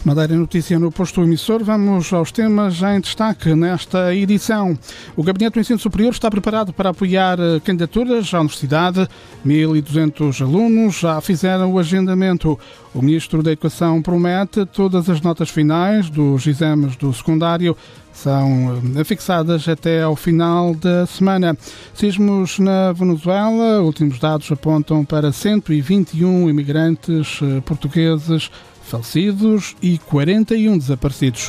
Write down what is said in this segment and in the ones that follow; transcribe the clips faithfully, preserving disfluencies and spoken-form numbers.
Madeira Notícia no posto emissor. Vamos aos temas em destaque nesta edição. O Gabinete do Ensino Superior está preparado para apoiar candidaturas à universidade. mil e duzentos alunos já fizeram o agendamento. O Ministro da Educação promete todas as notas finais dos exames do secundário são fixadas até ao final da semana. Sismos na Venezuela. Últimos dados apontam para cento e vinte e um imigrantes portugueses falecidos e quarenta e um desaparecidos.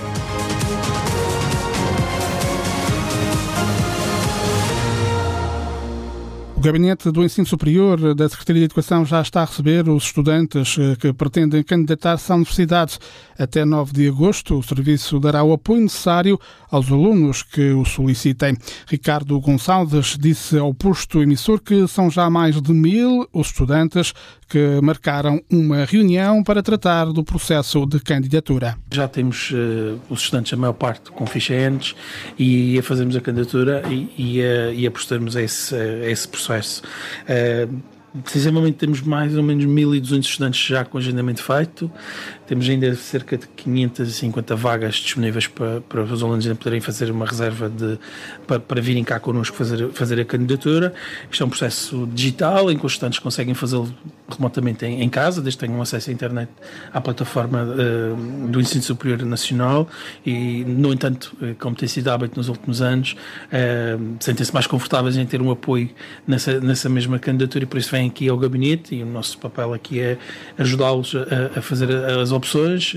O Gabinete do Ensino Superior da Secretaria de Educação já está a receber os estudantes que pretendem candidatar-se à universidade. Até nove de agosto, o serviço dará o apoio necessário aos alunos que o solicitem. Ricardo Gonçalves disse ao posto emissor que são já mais de mil os estudantes que marcaram uma reunião para tratar do processo de candidatura. Já temos uh, os estudantes, a maior parte, com ficha Enes e a fazermos a candidatura e, e, a, e a procedermos a esse, a esse processo. Uh, Precisamente temos mais ou menos mil e duzentos estudantes já com agendamento feito. Temos ainda cerca de quinhentas e cinquenta vagas disponíveis para, para os alunos ainda poderem fazer uma reserva de, para, para virem cá connosco fazer, fazer a candidatura. Isto é um processo digital em que os estudantes conseguem fazê-lo remotamente em, em casa, desde que tenham acesso à internet à plataforma uh, do Ensino Superior Nacional e, no entanto, como tem sido hábito nos últimos anos, uh, sentem-se mais confortáveis em ter um apoio nessa, nessa mesma candidatura e por isso vem aqui ao gabinete e o nosso papel aqui é ajudá-los a, a fazer as opções,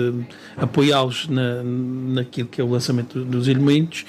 a, a, apoiá-los na, naquilo que é o lançamento dos elementos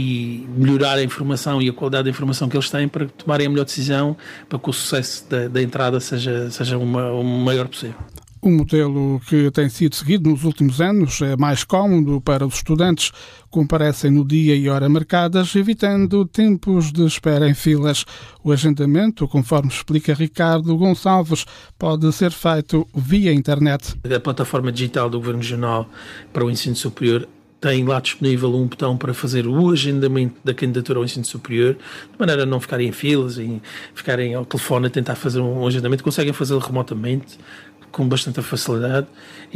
e melhorar a informação e a qualidade da informação que eles têm para tomarem a melhor decisão para que o sucesso da, da entrada seja, seja uma, o maior possível. O modelo que tem sido seguido nos últimos anos é mais cómodo para os estudantes. Comparecem no dia e hora marcadas, evitando tempos de espera em filas. O agendamento, conforme explica Ricardo Gonçalves, pode ser feito via internet. A plataforma digital do Governo Regional para o Ensino Superior tem lá disponível um botão para fazer o agendamento da candidatura ao ensino superior, de maneira a não ficarem em filas e ficarem ao telefone a tentar fazer um agendamento. Conseguem fazê-lo remotamente, com bastante facilidade,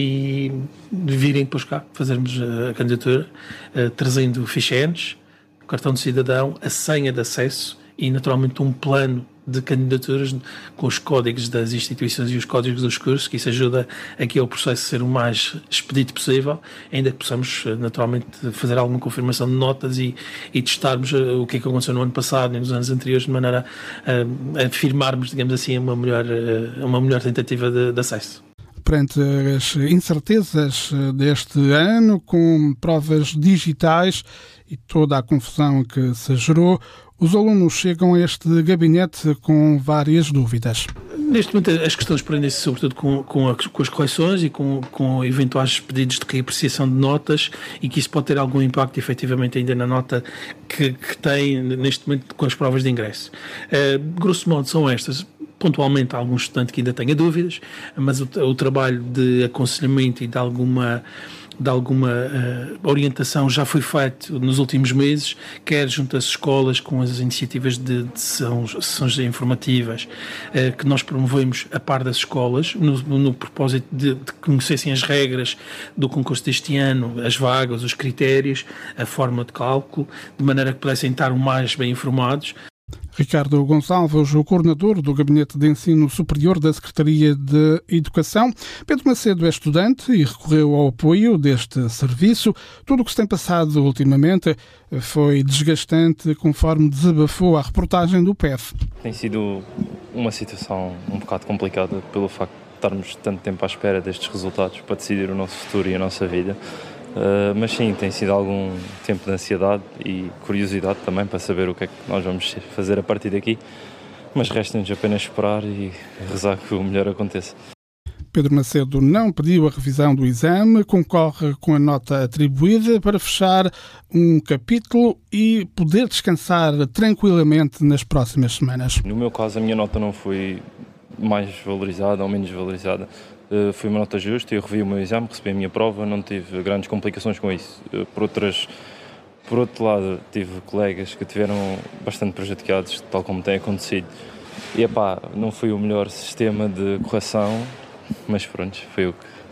e virem depois cá fazermos a candidatura, trazendo ficha Enes, o cartão de cidadão, a senha de acesso e, naturalmente, um plano de candidaturas com os códigos das instituições e os códigos dos cursos, que isso ajuda aqui ao processo ser o mais expedito possível, ainda que possamos, naturalmente, fazer alguma confirmação de notas e, e testarmos o que é que aconteceu no ano passado e nos anos anteriores, de maneira a, a afirmarmos, digamos assim, uma melhor, uma melhor tentativa de, de acesso. Perante as incertezas deste ano, com provas digitais e toda a confusão que se gerou, os alunos chegam a este gabinete com várias dúvidas. Neste momento as questões prendem-se sobretudo com, com, a, com as correções e com, com eventuais pedidos de reapreciação de notas, e que isso pode ter algum impacto efetivamente ainda na nota que, que tem neste momento com as provas de ingresso. Uh, grosso modo são estas. Pontualmente há algum estudante que ainda tenha dúvidas, mas o, o trabalho de aconselhamento e de alguma, de alguma uh, orientação já foi feito nos últimos meses, quer junto às escolas com as iniciativas de, de sessões, sessões informativas uh, que nós promovemos a par das escolas, no, no propósito de, de conhecessem as regras do concurso deste ano, as vagas, os critérios, a forma de cálculo, de maneira que pudessem estar o mais bem informados. Ricardo Gonçalves, o coordenador do Gabinete de Ensino Superior da Secretaria de Educação. Pedro Macedo é estudante e recorreu ao apoio deste serviço. Tudo o que se tem passado ultimamente foi desgastante, conforme desabafou a reportagem do P E F. Tem sido uma situação um bocado complicada pelo facto de estarmos tanto tempo à espera destes resultados para decidir o nosso futuro e a nossa vida. Uh, mas sim, tem sido algum tempo de ansiedade e curiosidade também para saber o que é que nós vamos fazer a partir daqui, mas resta-nos apenas esperar e rezar que o melhor aconteça. Pedro Macedo não pediu a revisão do exame, concorre com a nota atribuída para fechar um capítulo e poder descansar tranquilamente nas próximas semanas. No meu caso, a minha nota não foi mais valorizada ou menos valorizada. Uh, foi uma nota justa, eu revi o meu exame, recebi a minha prova, não tive grandes complicações com isso. Uh, por, outras, por outro lado, tive colegas que tiveram bastante prejudicados, tal como tem acontecido. E epá, não foi o melhor sistema de correção, mas pronto, foi o que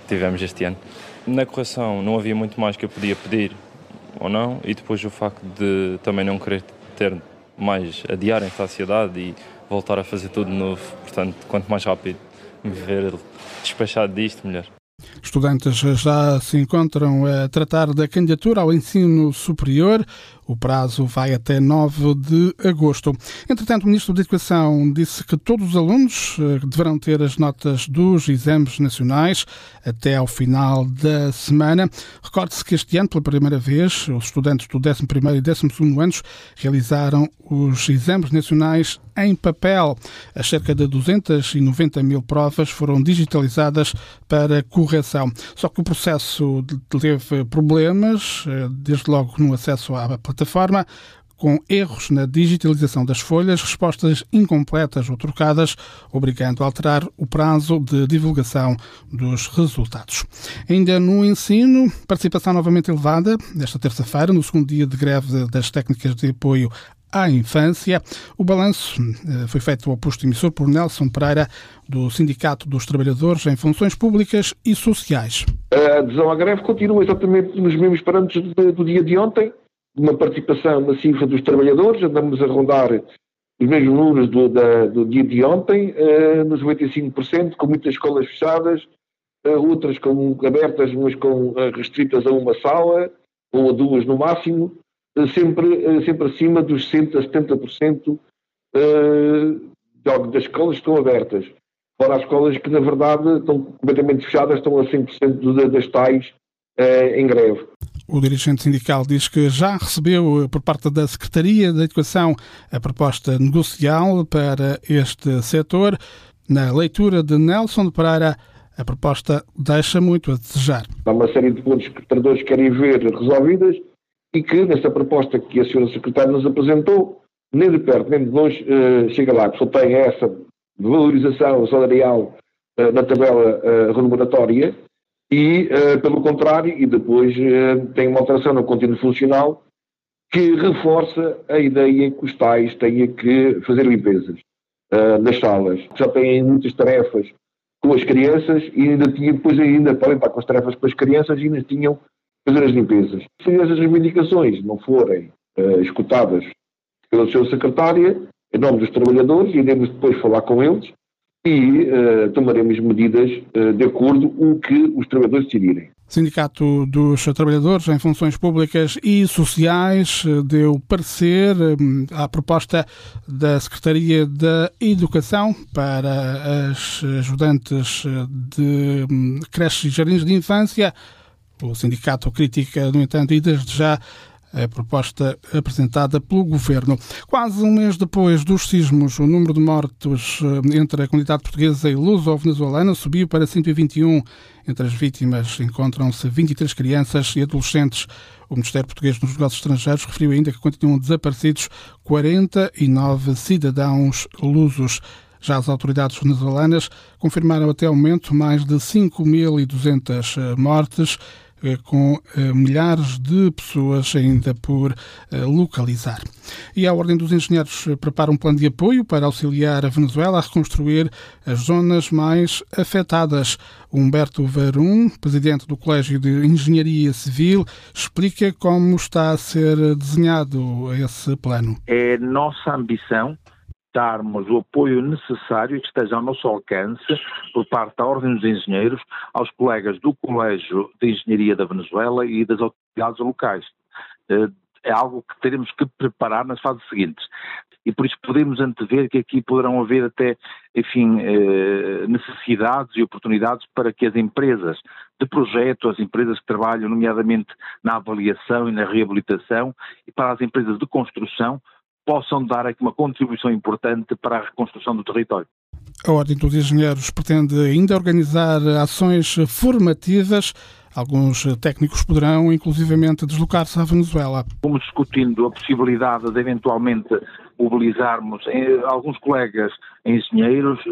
tivemos este ano. Na correção não havia muito mais que eu podia pedir ou não, e depois o facto de também não querer ter mais, adiar esta ansiedade e voltar a fazer tudo de novo. Portanto, quanto mais rápido me ver despachado disto, melhor. Estudantes já se encontram a tratar da candidatura ao ensino superior. O prazo vai até nove de agosto. Entretanto, o Ministro da Educação disse que todos os alunos deverão ter as notas dos exames nacionais até ao final da semana. Recorde-se que este ano, pela primeira vez, os estudantes do décimo primeiro e décimo segundo anos realizaram os exames nacionais em papel. As cerca de duzentas e noventa mil provas foram digitalizadas para correção. Só que o processo teve problemas, desde logo no acesso à plataforma, com erros na digitalização das folhas, respostas incompletas ou trocadas, obrigando a alterar o prazo de divulgação dos resultados. Ainda no ensino, participação novamente elevada, nesta terça-feira, no segundo dia de greve das técnicas de apoio à infância. O balanço foi feito ao posto emissor por Nelson Pereira, do Sindicato dos Trabalhadores em Funções Públicas e Sociais. A adesão à greve continua exatamente nos mesmos parâmetros do dia de ontem, uma participação massiva dos trabalhadores, andamos a rondar os mesmos números do, da, do dia de ontem, uh, nos noventa e cinco por cento, com muitas escolas fechadas, uh, outras com, abertas, mas com, uh, restritas a uma sala, ou a duas no máximo, uh, sempre, uh, sempre acima dos sessenta por cento a setenta por cento uh, das escolas que estão abertas. Fora as escolas que, na verdade, estão completamente fechadas, estão a cem por cento das tais uh, em greve. O dirigente sindical diz que já recebeu por parte da Secretaria da Educação a proposta negocial para este setor. Na leitura de Nelson Pereira, a proposta deixa muito a desejar. Há uma série de pontos que os trabalhadores querem ver resolvidas e que, nesta proposta que a senhora Secretária nos apresentou, nem de perto nem de longe uh, chega lá, que só tem essa valorização salarial uh, na tabela uh, remuneratória. E, uh, pelo contrário, e depois uh, tem uma alteração no contínuo funcional que reforça a ideia que os pais têm que fazer limpezas uh, nas salas. Já têm muitas tarefas com as crianças e ainda tinham, depois ainda podem estar com as tarefas com as crianças e ainda tinham que fazer as limpezas. Se essas reivindicações não forem uh, escutadas pela sua secretária, em nome dos trabalhadores, iremos depois falar com eles e uh, tomaremos medidas uh, de acordo com o que os trabalhadores decidirem. Sindicato dos Trabalhadores em Funções Públicas e Sociais deu parecer à proposta da Secretaria da Educação para as ajudantes de creches e jardins de infância. O sindicato critica, no entanto, e desde já a proposta apresentada pelo Governo. Quase um mês depois dos sismos, o número de mortos entre a comunidade portuguesa e luso-venezuelana subiu para cento e vinte e um. Entre as vítimas encontram-se vinte e três crianças e adolescentes. O Ministério Português dos Negócios Estrangeiros referiu ainda que continuam desaparecidos quarenta e nove cidadãos lusos. Já as autoridades venezuelanas confirmaram até ao momento mais de cinco mil e duzentas mortes, com uh, milhares de pessoas ainda por uh, localizar. E a Ordem dos Engenheiros prepara um plano de apoio para auxiliar a Venezuela a reconstruir as zonas mais afetadas. Humberto Varum, presidente do Colégio de Engenharia Civil, explica como está a ser desenhado esse plano. É nossa ambição darmos o apoio necessário que esteja ao nosso alcance por parte da Ordem dos Engenheiros aos colegas do Colégio de Engenharia da Venezuela e das autoridades locais. É algo que teremos que preparar nas fases seguintes. E por isso podemos antever que aqui poderão haver até, enfim, necessidades e oportunidades para que as empresas de projeto, as empresas que trabalham nomeadamente na avaliação e na reabilitação, e para as empresas de construção, possam dar aqui uma contribuição importante para a reconstrução do território. A Ordem dos Engenheiros pretende ainda organizar ações formativas. Alguns técnicos poderão, inclusivamente, deslocar-se à Venezuela. Estamos discutindo a possibilidade de, eventualmente, mobilizarmos alguns colegas engenheiros,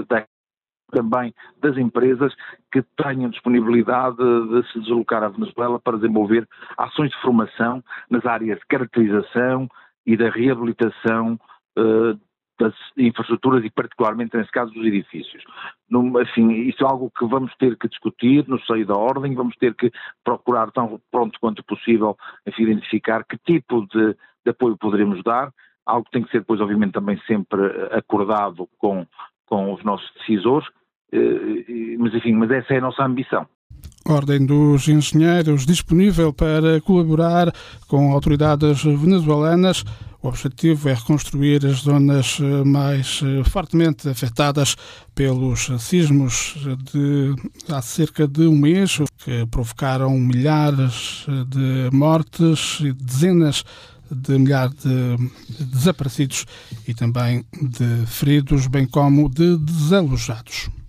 também das empresas que tenham disponibilidade de se deslocar à Venezuela para desenvolver ações de formação nas áreas de caracterização e da reabilitação uh, das infraestruturas e particularmente, nesse caso, dos edifícios. Num, assim, isso é algo que vamos ter que discutir no seio da ordem, vamos ter que procurar tão pronto quanto possível, enfim, identificar que tipo de, de apoio poderemos dar, algo que tem que ser depois, obviamente, também sempre acordado com, com os nossos decisores, mas enfim, mas essa é a nossa ambição. Ordem dos Engenheiros disponível para colaborar com autoridades venezuelanas. O objetivo é reconstruir as zonas mais fortemente afetadas pelos sismos de há cerca de um mês, que provocaram milhares de mortes e dezenas de milhares de desaparecidos e também de feridos, bem como de desalojados.